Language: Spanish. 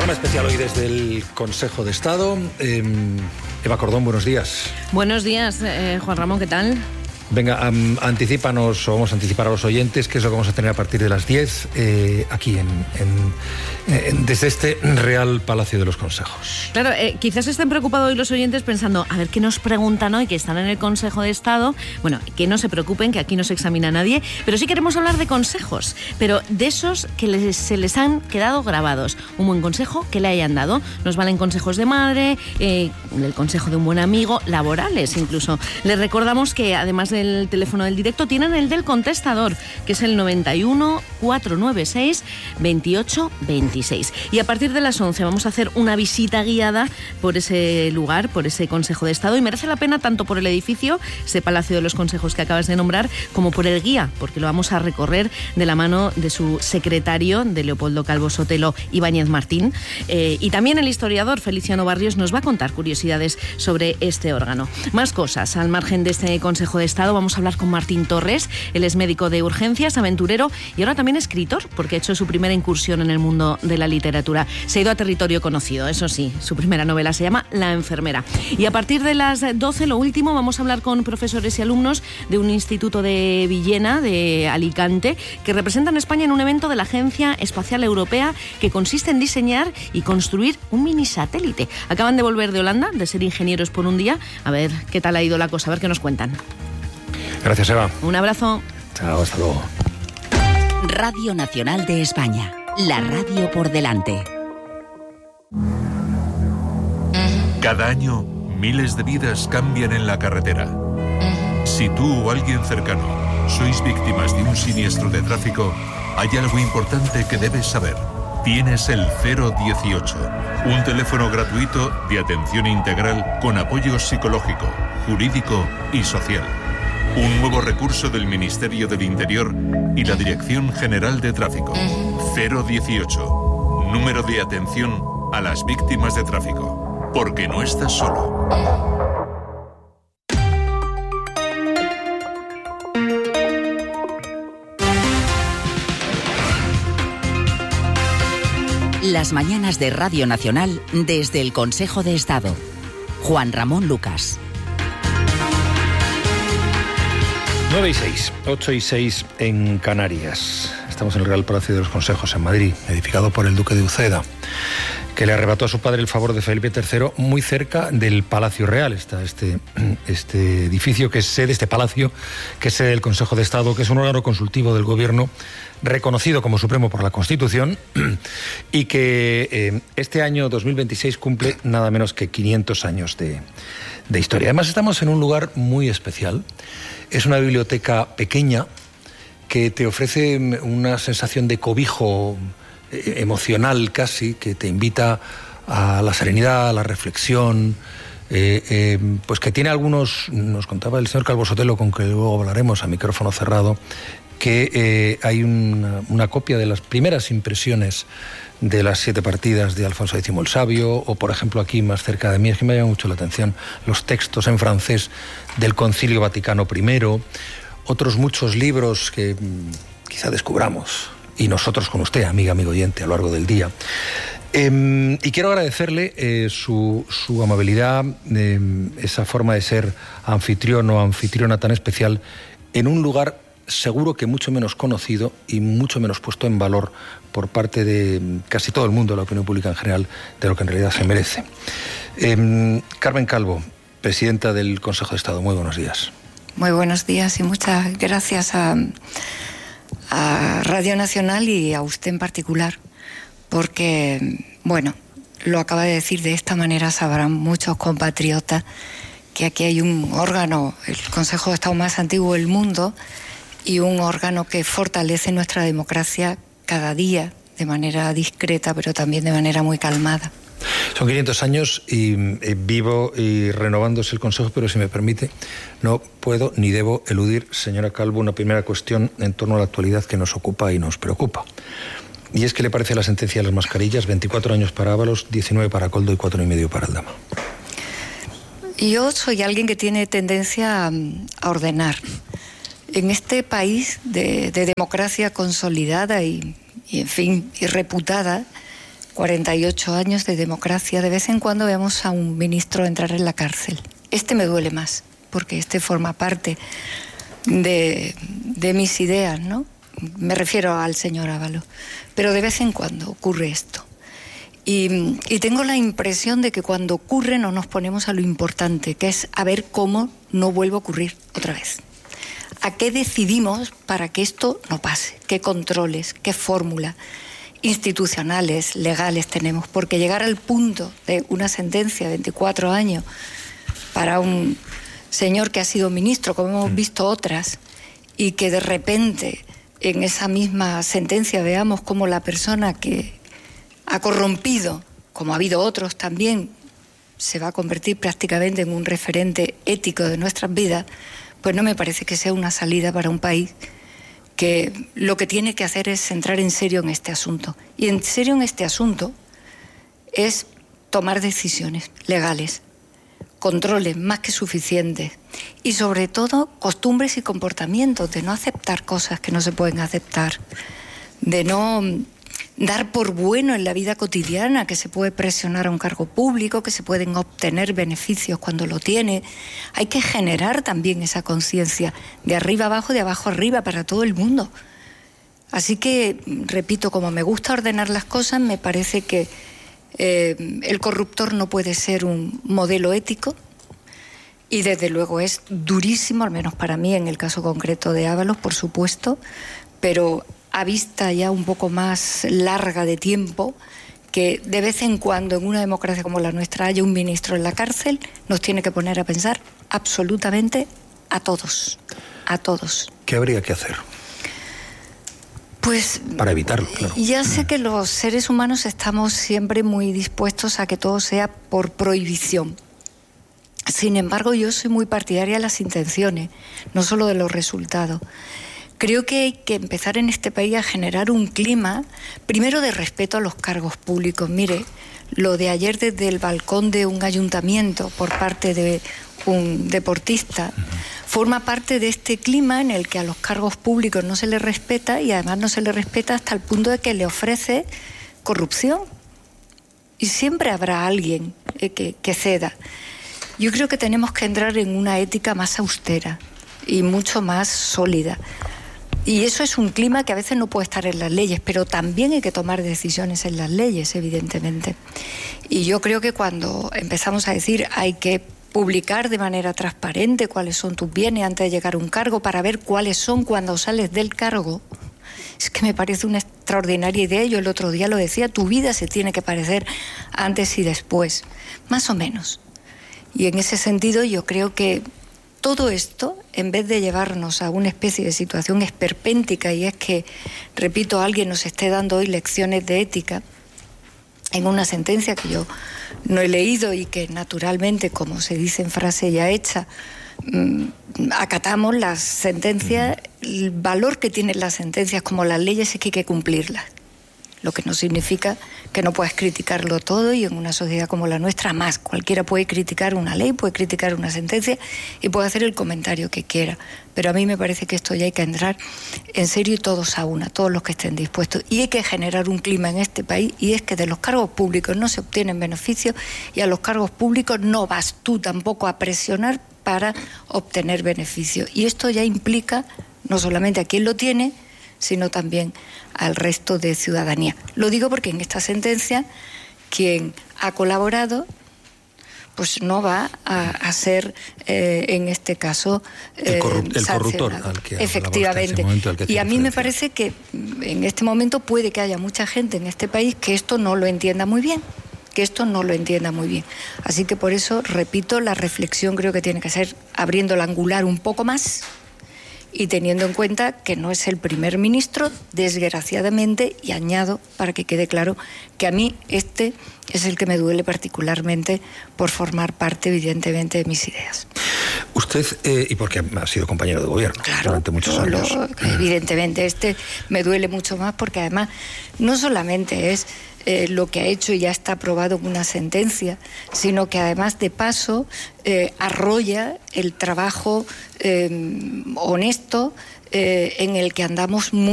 Programa especial hoy desde el Consejo de Estado. Eva Cordón, buenos días. Buenos días, Juan Ramón, ¿qué tal? Venga, anticípanos, o vamos a anticipar a los oyentes qué es lo que vamos a tener a partir de las 10 aquí desde este Real Palacio de los Consejos. Claro, quizás estén preocupados hoy los oyentes pensando, a ver qué nos preguntan hoy, que están en el Consejo de Estado. Bueno, que no se preocupen, que aquí no se examina a nadie, pero sí queremos hablar de consejos, pero de esos que se les han quedado grabados. Un buen consejo que le hayan dado. Nos valen consejos de madre, el consejo de un buen amigo, laborales incluso. Les recordamos que además del teléfono del directo tienen el del contestador, que es el 91 496 28 26. Y a partir de las 11 vamos a hacer una visita guiada por ese lugar, por ese Consejo de Estado, y merece la pena tanto por el edificio, ese Palacio de los Consejos que acabas de nombrar, como por el guía, porque lo vamos a recorrer de la mano de su secretario, de Leopoldo Calvo Sotelo Ibáñez Martín, y también el historiador Feliciano Barrios nos va a contar curiosidades sobre este órgano. Más cosas al margen de este Consejo de Estado. Vamos a hablar con Martín Torres. Él es médico de urgencias, aventurero y ahora también escritor, porque ha hecho su primera incursión en el mundo de la literatura. Se ha ido a territorio conocido, eso sí. Su primera novela se llama La enfermera. Y a partir de las 12, lo último, vamos a hablar con profesores y alumnos de un instituto de Villena, de Alicante, que representan a España en un evento de la Agencia Espacial Europea que consiste en diseñar y construir un mini satélite. Acaban de volver de Holanda, de ser ingenieros por un día. A ver qué tal ha ido la cosa, a ver qué nos cuentan. Gracias, Eva. Un abrazo. Chao, hasta luego. Radio Nacional de España. La radio por delante. Cada año, miles de vidas cambian en la carretera. Si tú o alguien cercano sois víctimas de un siniestro de tráfico, hay algo importante que debes saber. Tienes el 018, un teléfono gratuito de atención integral con apoyo psicológico, jurídico y social. Un nuevo recurso del Ministerio del Interior y la Dirección General de Tráfico. 018, número de atención a las víctimas de tráfico. Porque no estás solo. Las mañanas de Radio Nacional desde el Consejo de Estado. Juan Ramón Lucas. 9:06, 8:06 en Canarias. Estamos en el Real Palacio de los Consejos en Madrid, edificado por el Duque de Uceda, que le arrebató a su padre el favor de Felipe III, muy cerca del Palacio Real. Está este edificio que es sede, este palacio, que es sede del Consejo de Estado, que es un órgano consultivo del Gobierno, reconocido como supremo por la Constitución, y que este año 2026 cumple nada menos que 500 años de historia. Además, estamos en un lugar muy especial. Es una biblioteca pequeña que te ofrece una sensación de cobijo emocional casi, que te invita a la serenidad, a la reflexión, pues que tiene algunos, nos contaba el señor Calvo Sotelo, con que luego hablaremos a micrófono cerrado, que hay una copia de las primeras impresiones de las 7 partidas de Alfonso X el Sabio, o por ejemplo aquí más cerca de mí, es que me llama mucho la atención, los textos en francés del Concilio Vaticano I, otros muchos libros que quizá descubramos, y nosotros con usted, amigo oyente, a lo largo del día. Y quiero agradecerle su amabilidad, esa forma de ser anfitrión o anfitriona tan especial en un lugar seguro que mucho menos conocido y mucho menos puesto en valor por parte de casi todo el mundo, la opinión pública en general, de lo que en realidad se merece. Carmen Calvo, presidenta del Consejo de Estado, muy buenos días. Muy buenos días y muchas gracias a Radio Nacional y a usted en particular, porque, bueno, lo acaba de decir, de esta manera sabrán muchos compatriotas que aquí hay un órgano, el Consejo de Estado más antiguo del mundo, y un órgano que fortalece nuestra democracia cada día, de manera discreta, pero también de manera muy calmada. Son 500 años y vivo y renovándose el Consejo, pero si me permite, no puedo ni debo eludir, señora Calvo, una primera cuestión en torno a la actualidad que nos ocupa y nos preocupa. Y es que le parece la sentencia de las mascarillas: 24 años para Ábalos, 19 para Coldo y 4,5 para Aldama. Yo soy alguien que tiene tendencia a ordenar. En este país de democracia consolidada y en fin, y reputada, 48 años de democracia, de vez en cuando vemos a un ministro entrar en la cárcel. Este me duele más, porque este forma parte de mis ideas, ¿no? Me refiero al señor Ábalos. Pero de vez en cuando ocurre esto. Y tengo la impresión de que cuando ocurre no nos ponemos a lo importante, que es a ver cómo no vuelve a ocurrir otra vez. ¿A qué decidimos para que esto no pase? ¿Qué controles, qué fórmulas institucionales, legales tenemos? Porque llegar al punto de una sentencia de 24 años para un señor que ha sido ministro, como hemos visto otras, y que de repente en esa misma sentencia veamos cómo la persona que ha corrompido, como ha habido otros también, se va a convertir prácticamente en un referente ético de nuestras vidas, pues no me parece que sea una salida para un país que lo que tiene que hacer es entrar en serio en este asunto. Y en serio en este asunto es tomar decisiones legales, controles más que suficientes y sobre todo costumbres y comportamientos, de no aceptar cosas que no se pueden aceptar, de no dar por bueno en la vida cotidiana que se puede presionar a un cargo público, que se pueden obtener beneficios cuando lo tiene. Hay que generar también esa conciencia de arriba abajo, de abajo arriba para todo el mundo. Así que, repito, como me gusta ordenar las cosas, me parece que el corruptor no puede ser un modelo ético y desde luego es durísimo, al menos para mí en el caso concreto de Ábalos, por supuesto, pero a vista ya un poco más larga de tiempo, que de vez en cuando en una democracia como la nuestra haya un ministro en la cárcel, nos tiene que poner a pensar absolutamente a todos, a todos. ¿Qué habría que hacer? Pues para evitarlo, claro. Ya sé que los seres humanos estamos siempre muy dispuestos a que todo sea por prohibición. Sin embargo, yo soy muy partidaria de las intenciones, no solo de los resultados. Creo que hay que empezar en este país a generar un clima, primero de respeto a los cargos públicos. Mire, lo de ayer desde el balcón de un ayuntamiento por parte de un deportista forma parte de este clima en el que a los cargos públicos no se les respeta y además no se les respeta hasta el punto de que le ofrece corrupción. Y siempre habrá alguien que ceda. Yo creo que tenemos que entrar en una ética más austera y mucho más sólida. Y eso es un clima que a veces no puede estar en las leyes, pero también hay que tomar decisiones en las leyes, evidentemente. Y yo creo que cuando empezamos a decir hay que publicar de manera transparente cuáles son tus bienes antes de llegar a un cargo para ver cuáles son cuando sales del cargo, es que me parece una extraordinaria idea. Yo el otro día lo decía, tu vida se tiene que parecer antes y después, más o menos. Y en ese sentido yo creo que todo esto, en vez de llevarnos a una especie de situación esperpéntica, y es que, repito, alguien nos esté dando hoy lecciones de ética, en una sentencia que yo no he leído y que naturalmente, como se dice en frase ya hecha, acatamos las sentencias, el valor que tienen las sentencias como las leyes es que hay que cumplirlas. Lo que no significa que no puedas criticarlo todo, y en una sociedad como la nuestra más. Cualquiera puede criticar una ley, puede criticar una sentencia y puede hacer el comentario que quiera. Pero a mí me parece que esto ya hay que entrar en serio y todos a una, todos los que estén dispuestos. Y hay que generar un clima en este país, y es que de los cargos públicos no se obtienen beneficios y a los cargos públicos no vas tú tampoco a presionar para obtener beneficios. Y esto ya implica no solamente a quien lo tiene, sino también al resto de ciudadanía. Lo digo porque en esta sentencia quien ha colaborado pues no va a ser en este caso el corruptor al que efectivamente. Y a mí me parece que en este momento puede que haya mucha gente en este país que esto no lo entienda muy bien. Así que por eso, repito, la reflexión creo que tiene que ser abriendo el angular un poco más y teniendo en cuenta que no es el primer ministro, desgraciadamente, y añado para que quede claro que a mí este es el que me duele particularmente por formar parte, evidentemente, de mis ideas. Usted, y porque ha sido compañero de gobierno durante muchos años. Evidentemente, este me duele mucho más porque además no solamente es lo que ha hecho y ya está aprobado en una sentencia, sino que además de paso arrolla el trabajo honesto en el que andamos muy